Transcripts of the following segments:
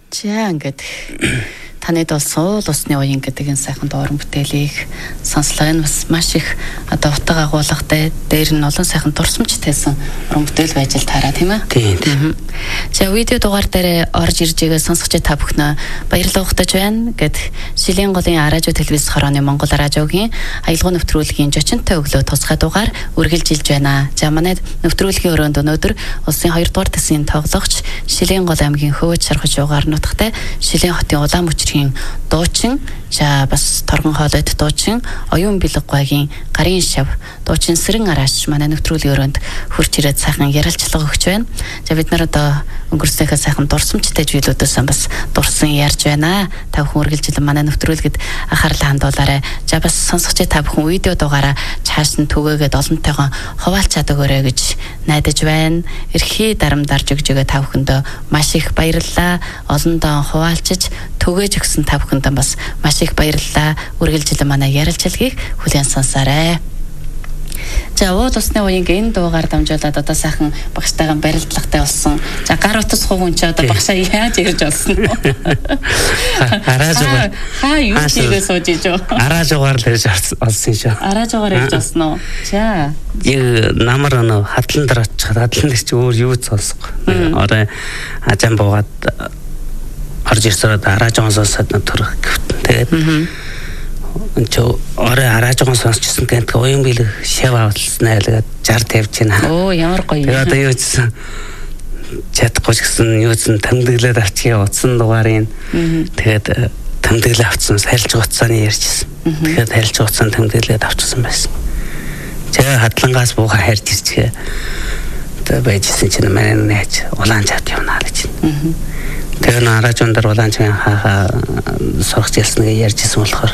За ингээд таныг бол суул усны уян гэдэг энэ сайхан дууран бүтээлийг сонслоо. Энэ бас маш их одоо утга агуулгатай, дээр нь олон сайхан дурсамжтайсан уран бүтээл байж л таараа тийм ээ. Тийм. За видео дугаар дээр орж ирж байгаа сонсогч та бүхэн баярлалаа ухтаж байна гэд Шилийн голын радио телевиз хорооны Монгол радиогийн аялал нэвтрүүлгийн жочинтой өглөө тусгай дугаар үргэлжилж байна. За манай нэвтрүүлгийн өрөөнд өнөөдөр улсын 2 дугаар төсвийн тоглогч Шилийн гол аймгийн Хөвөж шархаж югаар нутагтай Шилийн хотын улаан мөчрийн дуучин за бас торгон хоолойд дуучин оюун бэлэггүйгийн гарын шав дуучин Сэрэн Арааш манай нэвтрүүлгийн өрөөнд хурж ирээд сайхан ярилцлага өгч байна. За бид нар одоо өнгөрснөөхөө сайхан дурсамжтай зүйлүүдээс бас дурсан ярьж байна. Та бүхэн үргэлжлэн манай нэвтрүүлгэд анхаарлаа хандуулаарай. За бас сонсогч та бүхэн видео дугаараа цааш нь түгээгээд олонтойгоо хуваалцаад өгөөрэй гэж найдаж байна. Эрхий дарамдарж өгж байгаа та бүхэндээ маш их баярлалаа. Олондоо хуваалцаж түгээж өгсөн та бүхэндээ бас маш их баярлалаа. Үргэлжлэн манай ярилцлагыг хүлээн сонсоорой. За уул усны уянгийн энэ дуугаар дамжуулаад одоо сайхан багштайгаа барилдлагатай болсон. За гар утас хувын ч одоо багшаа яаж ирж олсон нь. Араажгаар юу хийгээ сууж иж юу? Араажгаар л ирж олсон шүү. Араажгаар ирж олсон уу? За. Намар хадлан дээр очих. Хадлан дээр чи өөр юу сонсохгүй. Одоо ажаан буугаад орж ирсээр араажгоосоод төрөх гэвтэн. Тэгээд Чо орой араажгоон сонсчихсан гэдэг уян бэлэг шав авалснаа л 60 50 байна. Оо ямар гоё. Тэгээд одоо юу гэсэн чадахгүй ч гэсэн юу гэсэн тэмдэглээд авчихъя утсан дугаарын. Тэгээд тэмдэглээ авцсан сайлж гоцсоны ярьжсэн. Тэгээд сайлж гоцсон тэмдэглээд авчихсан байсан. Тэгээ хадлангаас бууха харж ирчихээ. Тэгээд байжсэн чинь манай нээч улаан чад явнаа гэж. Тэгээд араажгоон дээр улаан чад хаа сурах хэлснэгээ ярьжсэн болохоор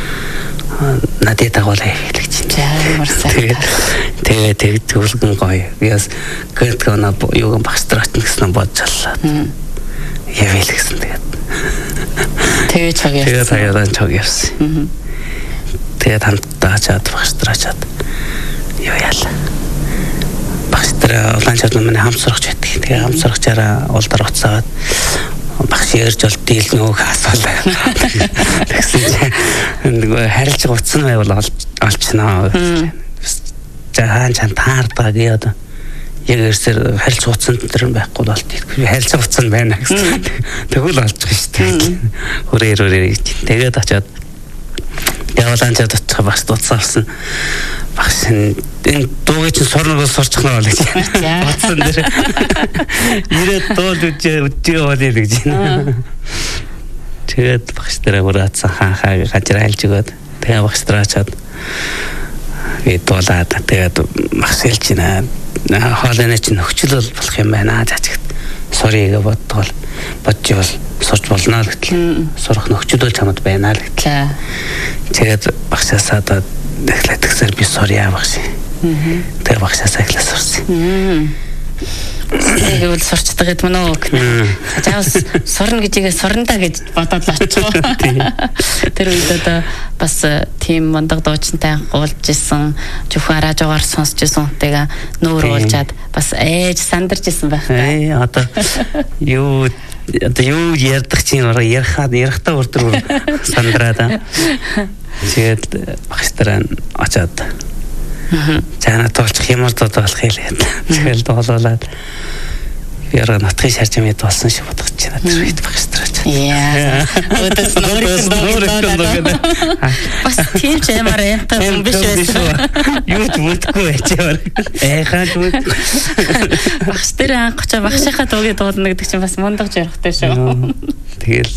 надад дагуулаа хэлж байна. Тэгээд төгөлгөн гоё. Яс гэртгона юу багстраач гэсэн бодчихлаа. Явэл гэсэн тэгээд. Тэгээд хаяад чог явсан. Тэгээд хамтаачаад багстраачаад юу яалаа. Багстраа улаан чад манай хамсрагч байдаг. Тэгээд хамсрагчаараа улдар уцаад багш ярьж бол дийл нөгөө асуулаа. Тэгсэн чинь нөгөө харилж утсан байвал олчноо. За хаан чан таардаг яа. Яг ерсээр харилж утсан дээр байхгүй бол харилж утсан байна гэсэн. Тэгвэл олчих шүү дээ. Хүрээр тэгээд очиод яваалан чад очих багш дуцсан. Багш энэ дуугийн чинь сурнагаас сурчих нь бол гэж. Утсан дээр. Ирээд дуул үжээ болъё гэж байна. Тэгээд багш дээр ураацсан хаахаа гажраа хэлж өгөөд тэгээ багш дээр очиод дуулаад тэгээд багш хэлж байна. Хоолойны чинь нөхцөл болох юм байна зачигт. Sorry-гээ бодвол бодчихвол сурч болно л гэтэл. Сурах нөхцөл чамд байна л гэтэл. Тэгээд багшаасаа одоо эхлээд тэгсээр би sorry багш. Тэгээ багшаасаа эхлээд сурсан. Тэгвэл сурчдаг гэдэг мөн үү? Заавал сурна гэжээ сурнаа гэж бодоод л очихоо. Тэр үед одоо бас тийм мондог дуучинтай уулж исэн, зөвхөн араажгаар сонсч исэн хүнтэйгээ нүүр уулзаад бас ээж сандарч исэн байх та. Одоо юу ярдах чинь ярихтаа өрдөр сандраад. Тэгээд багштай очоод цаана тоолчих ямар дууд болох хэлээд. Тэгэл дуулуулаад яра натхын шарж мэд болсон шүү бодож байна. Тэр үед багштраач. Яа. Өдөөс нөрөөр бас тийм ч ямар эмтэй юм биш байсан. Юу ч мэдгүй байчаар. Хаач үт. Багш дээр анхчаа багшийнхаа дуугийн дуулна гэдэг чинь бас мундаг жарахтай шүү. Тэгэл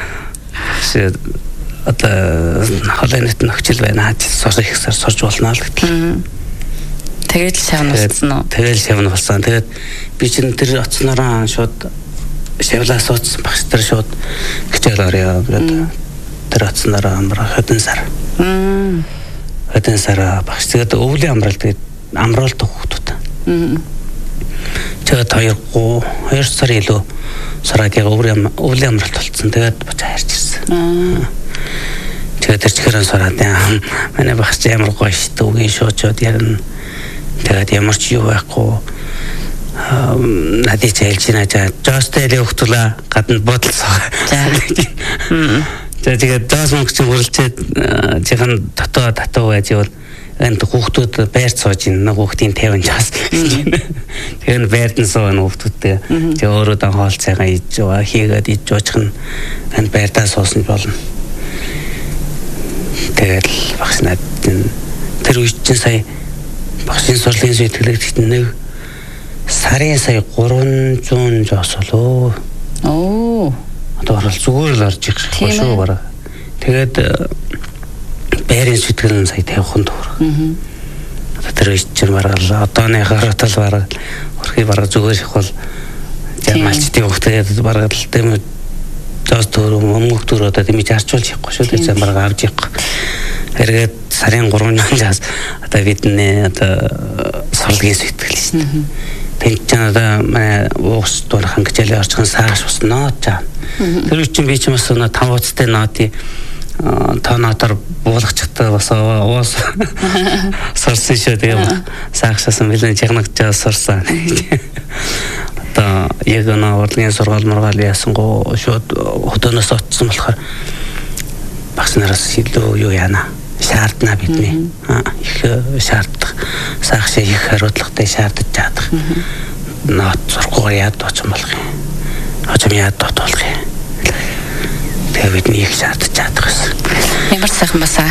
одоо холойнот нөхцөл байна. Сурах ихсээр сурж болно л гэтэл. Тэгээд шавн болсон уу? Тэгээд шавн болсон. Тэгээд би чинь тэр оцноороо шууд шавлаа суудсан багш тэр шууд хичээл орё гэдэг. Тэр оцноороо амраа хэдэн сар. Хэдэн сар багш тэгээд өвлийн амрал тэгээд амруулдаг хүүхдүүд. Тэгээд 2 сар илүү сураад яг өвлийн амралт болсон. Тэгээд буцаа харж ирсэн. Тэгээд тэр чихэрэн сураад манай багш ямар гоё шүү дээ. Үгийн шуучууд ярина. Тэгээд ямар ч юу байхгүй надад хэлж байна Жостэй хөвтөлөө гадна бодолцоо. За тэгээд Жос мөнгөч хүрлцээд жихэн татуу байж бол энд хүүхдүүд байр сууж ин нэг хүүхдийн 50 жаас. Тэгэхээр байрд нь сууна хүүхдүүдтэй. Тэгээ өөрөө дан хоол цайгаа иж яваа хийгээд иж уучих нь энд байрдаа суусан болно. Тэгээд багш над тэр үеч чинь сая багшийн сурлын сэтгэлэгт нэг сарын сая 300 жос болоо. Одоо зүгээр л орж их шүү бараа. Тэгээд байрын сэтгэл нь сая 50 төгрөг. Тэр үеч чинь бараг одооныхоор тал бараг өрхий бараг зүгээр их бол малчдын хөвгтгээд бараг л тийм жос төгрөг мөнгө төгрөг одоо тийм зарчуулж явахгүй шүү дээ. Зам бараг авч явахгүй. Эргээд сарын 300 жаас одоо бидний одоо сурлагын сэтгэл шүү дээ. Тэнцэн одоо манай уус дурах хангажлаа орчихсан сааш ус нот чаа. Тэр үеч би ч бас 5 уцтай нотыг тонотор буулгачихтай бас уус сурсан шүү дээ. Саашсан билэн чигнагчаа сурсан. Одоо яг нэг урлагийн сургаал мургаал ясангуу шууд хөдөөнөөс очсон болохоор багш нараас илүү юу яана шаардна бидний их шаарддаг саашаа их хариуцлагатай шаардаж чадах нот сургуугаар яад очих болох юм. Очим яад болох юм. Тэгээ бидний их шаардаж чадах гэсэн. Ямар сайхан басаа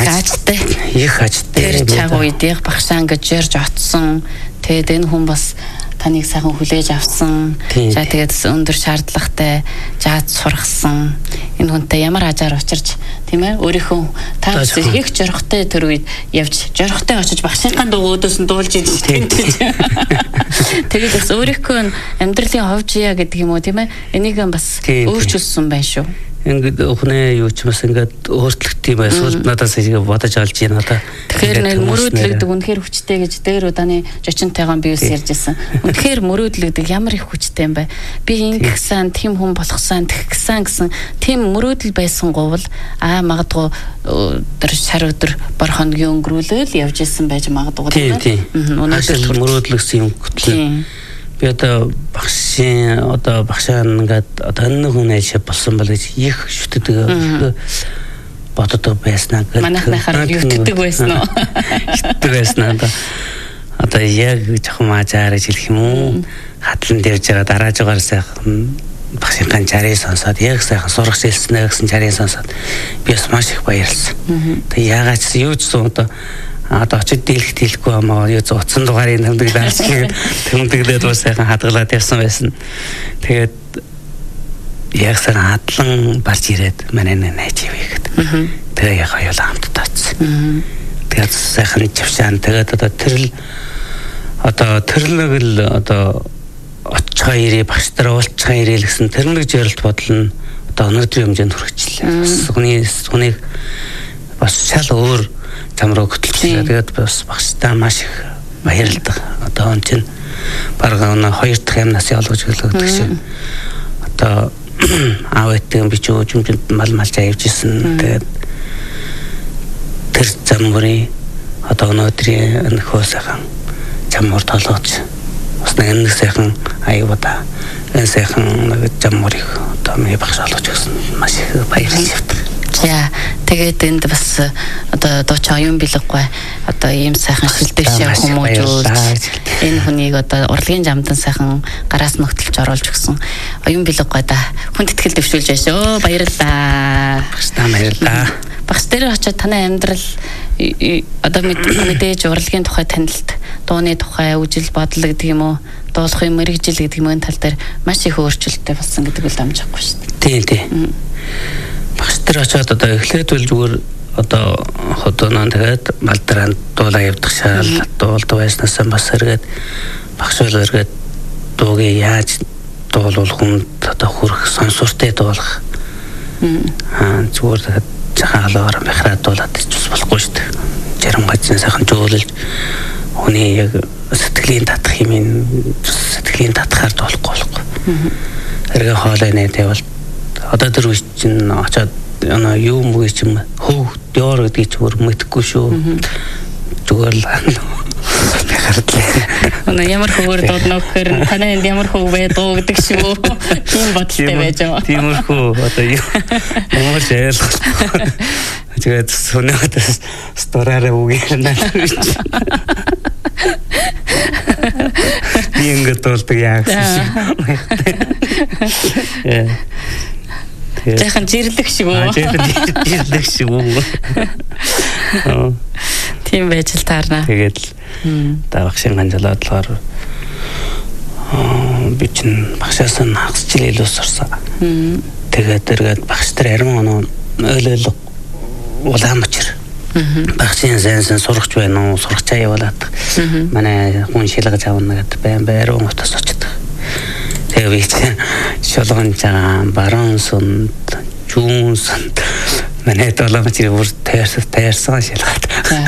их аажтай. Тэр цаг үедээ багшаа ингэж жерж отсон. Тэгээд энэ хүн бас таныг сайхан хүлээж авсан. За тэгээд өндөр шаардлагатай жаад сургасан. Энэ хүнтэй ямар ажаар учирч тийм ээ өөрийнхөө та их жорхтой тэр үед явж жорхтой очиж багшийнхаа дуугуудаас нь дуулж иж тийм. Тэгээд бас өөрийнхөө амьдралын ховжия гэдэг юм уу тийм ээ энийг бас өөрчилсөн байна шүү. Ингээд өхнөө юу ч бас ингээд өөрчлөлт юм эсвэл надаас ингэ бодож олж байна одоо. Тэгэхээр нэг мөрөөдлөгдөг үнэхээр хүчтэй гэж дээр удааны жочинтойгоо би үс ярьжсэн. Үнэхээр мөрөөдлөгдөг ямар их хүчтэй юм бэ? Би ингэсэн тийм хүн болгосон тэгсэн гэсэн тийм мөрөөдөл байсан говл магадгүй тэр сар өдөр бор хоногийн өнгөрүүлэл явж исэн байж магадгүй тийм. Өнөөдөр мөрөөдлөгсөн юм хөтлөө. Би одоо багшаа ингээд одоо энэ хүн ажил болсон бол их шүтдэг боддог байснаа гэдэг. Манайхаар шүтдэг байсан уу? Шүтдэг байсан одоо яг жоохон мажаар хэлэх юм уу? Хатлан дэрж байгаа дараажгаар сайхан багшийн чарыг сонсоод яг сайхан сурах хэлснэ гэсэн чарыг сонсоод би бас маш их баярлсан. Тэгээ яагаад ч юу ч одоо очиж дийлэх дийлэхгүй амаа юу зуцсан дугаарыг тэмдэглээд бас сайхан хадгалаад явсан байсан. Тэгээд яг сайхан хадлан барж ирээд манай найз ивэгэд. Тэгээ яг хоёулаа хамт таацсан. Тэгээд сайхан чавшаан тэгээд одоо тэрл одоо очихаа ирээ багштай уулзчихаа ирээ гэсэн тэр нэг жирэлт бодол нь одоо өнөөдрийн хэмжээнд хүрчихлээ. Бас хүнийг бас шал өөр замруу хөтлөж тэгээд бас багштай маш их баярлалаа. Одоо он чинь бараг 2 дахь амнаас ялгаж гэлэгдэх шиг. Одоо аав ээдтэй би ч өчмөнд малчаа явж исэн. Тэгээд тэр замрын одоо өнөөдрийн нөхөө сайхан замруу толгоч бас нэг сайхан аюуда энэ сайхан нэг замрыг одоо миний багш олгож өгсөн маш их баярлалаа. За тэгээд энд бас одоо дууч оюун билэггүй одоо ийм сайхан шилдэвшээ хүмүүжүүлж энэ хүнийг одоо урлагийн замдан сайхан гараас мөгтөлж оруулж өгсөн оюун билэггүй да хүнд итгэл дэвшүүлж байна шүү. Баярлалаа. Багштай баярлалаа. Багш дээр очиод таны амьдрал одоо мэдээж урлагийн тухай танилт дууны тухай үжил бодол гэдэг юм уу дуулахын мэрэгжил гэдэг юм тал дээр маш их өөрчлөлттэй болсон гэдэг үл амжихгүй шүү дээ. Тийм. Багш тэр очиод одоо эхлээд үл зүгээр одоо хотооноо тэгээд малдранд дуулаа явдаг шаал дуулдаг байснаас бас эргээд багш эргээд дуугийн яаж дуулах хүнд одоо хүрэх сонсортой дуулах зүгээр тэгээд жахаалаар мэхраа дуулаад ч болохгүй шүү дээ. Жарам гацсан сайхан жөөлөлж хүний яг сэтгэлийн татах юм сэтгэлийн татахаар дуулахгүй болохгүй. Эргээ хоолой нээтэй бол одоо тэр үе чинь очоод юу мөг юм хөв дөр гэдгийг зүгээр мэдэхгүй шүү. Зүгээр л хардлаа. Ямар хөвөр дуудна гэхээр танай энд ямар хөвөө дуугдаг шүү. Тийм бодолтой байж байгаа. Тиймэрхүү одоо ямар ч ойлголт. Тэгээд сүнээд стораараа үгээр нэлж. Би ингээд дуулдаг яа гэсэн. Яхан жирлэг шиг үү? Жирлэг шиг үү? Тийм байж л таарна. Тэгээд багшийн ганжлаад болохоор би чинь багшаас нь хагас жил илүү сурсан. Тэгээд багш нар ярим оноо ойлголоо улаан мочир. Багшийн сайн сурагч байна уу? Сурагчаа явуулаад. Манай хүн шилгэж авна гэдэг байр уутас очдог. Тэгээ би шолгон жаа баруун сунд жуун сунд манай долоо мочир бүр таарсан шилгаад.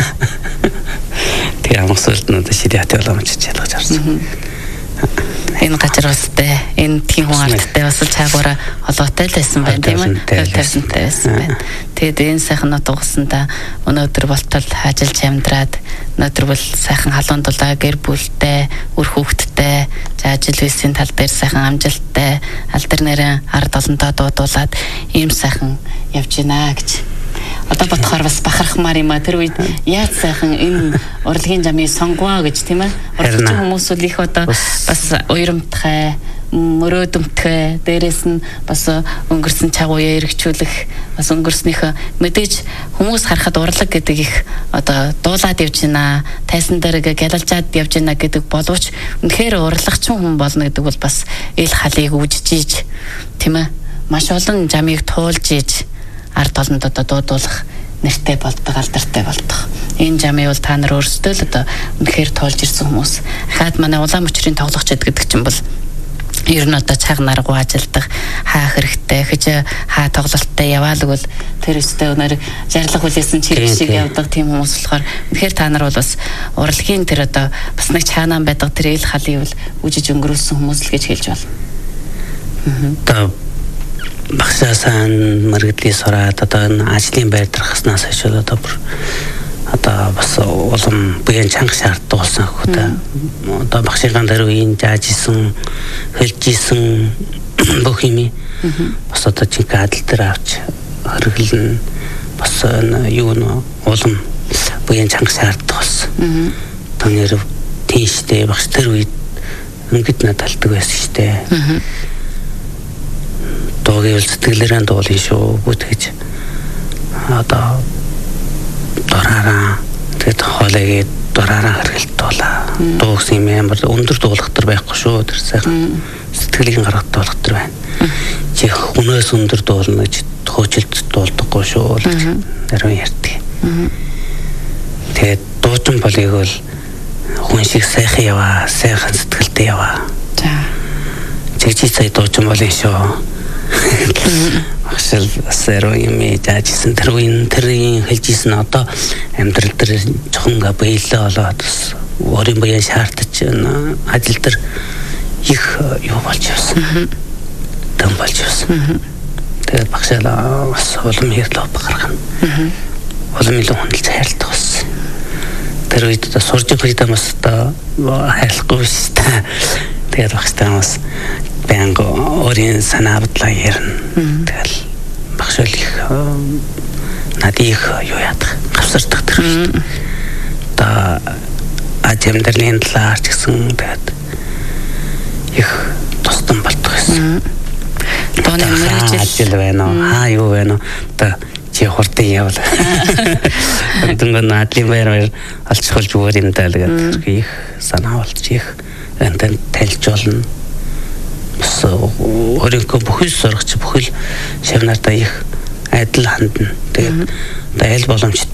Тэгээ амсуулт нь шидэ долоо мочир шилгаж авсан. Энэ газар устай энэ тийм хүн ардтай бас цаагаараа холоотой л байсан байна тийм үү? Тавьсантай байсан байна. Тэгээд энэ сайхан утгасандаа өнөөдөр болтол ажиллаж амьдраад өнөөдөр бол сайхан халуун дулаа гэр бүлтэй, үр хүүхэдтэй, ажил үйлсийн тал дээр сайхан амжилттай, алдар нэрэн ард олонтоо дуудуулаад ийм сайхан явж байна гэж. Одоо бодохоор бас бахархмаар юм а тэр үед яаж сайхан энэ урлагийн жамыг сонгоо гэж тийм ээ. Урлагийн хүмүүс үл их одоо бас уйрамтгай, мөрөөдөмтгай, дээрэс нь бас өнгөрсөн чагууя эргчүүлэх, бас өнгөрснийхөө мэдээж хүмүүс харахад урлаг гэдэг их одоо дуулаад явж байна, тайсан дээр гялалжаад явж байна гэдэг боловч үнэхээр урлагчин хүн болно гэдэг бол бас ил халыг үжиж тийм ээ. Маш олон жамыг туулж иж ард олонд одоо дуудуулах нэртэй болдог, алдартай болдог. Энэ жамыг бол та нар өөрсдөө л одоо үнэхээр тоолж ирсэн хүмүүс. Хаад манай улаан мөчрийн тоглогчд гэдэг чинь бол ер нь одоо цаг наргуу ажилдах, хаа хэрэгтэй, хэж хаа тоглолттой яваалаг бол тэр өстэй өнөр жарлах хүлээсэн чирэг шиг явдаг тийм хүмүүс болохоор үнэхээр та нар бол бас урлагийн тэр одоо бас нэг чаанаа байдаг тэр ил халыг бол үжиж өнгөрүүлсэн хүмүүс л гэж хэлж байна. Багшаасан мэргэдлийн сураад одоо ажлын байр дарахснаас хойш одоо бас улам бүхэн чанга шаарддаг болсон хөөе. Одоо багшийн дээр үеийн заажсэн, хэлжсэн бүх юм бас одоо чиг адил дээр авч хөргөлн бас юу нэ улам бүхэн чанга шаарддаг болсон. Тонэр тийштэй багш тэр үед ингээд надалдаг байсан штэ. Доогийн сэтгэлээрээ дуулын шүү бүтгэж одоо дураараа тэгээд хоолойг дураараа хэргэлтүүлээ. Дуугс юм амар өндөр дуулах төр байхгүй шүү тэр сайхан сэтгэлийн гаргад дуулах төр байна. Чи хүнээс өндөр дуулна гэж хөөжилт дуулдаггүй шүү л гэж нарийн ярьдаг. Тэгээд дуучин болыг бол хүн шиг сайхан яваа, сайхан сэтгэлтэй яваа. За. Чигчи цай дуучин болын шүү. Ахшил сэрөө юм яажсэн тэр үн тэрийн хэлжсэн одоо амьдрал дээр чухамга биелээ болоод өөрийн буян шаардаж ажил дээр их юу болж явсан. Том болж явсан. Тэгээд багшаалаа бас улам хэрлөө гаргана. Улам илүү хөндлөж хайрлах болсон. Тэр үед одоо сурж байгаа хүмүүс одоо хайрлахгүй шүү дээ. Тэгээд багштай бас бэнго орийн санаадлаа ярина. Тэгэл багш их надих юу яадаг гавсардаг тэр. Та ажимдэрлийн талаар ч гэсэн тэгээд их тусдан болдог гэсэн. Тооны мөрөжил байна уу? Хаа юу байна уу? Та чи хурдан явал. Тэнгэн надлын байр алчхолж өөр юм даа л гэдэг их санаа болж их энтэн тайлж болно. Өөрийнхөө бүхэл сурагч бүхэл шавнартаа их адил хандна. Тэгээд айл боломжтой